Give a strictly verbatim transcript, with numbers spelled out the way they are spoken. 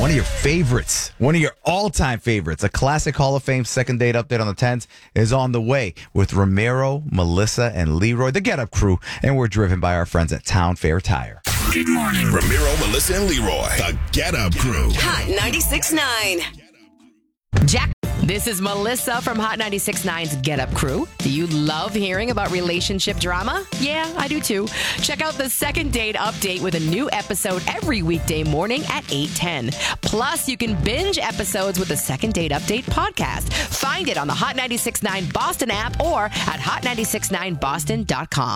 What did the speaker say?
one of your favorites, one of your all-time favorites, a classic Hall of Fame second date update on the tens is on the way with Ramiro, Melissa, and Leroy, the Get Up Crew, and we're driven by our friends at Town Fair Tire. Good morning. Ramiro, Melissa, and Leroy, the Get Up Crew. Hot ninety-six point nine. Jack, this is Melissa from Hot ninety-six point nine's Get Up Crew. Do you love hearing about relationship drama? Yeah, I do too. Check out the second date update with a new episode every weekday morning at eight ten. Plus, you can binge episodes with the Second Date Update podcast. Find it on the Hot ninety-six point nine Boston app or at hot nine six nine boston dot com.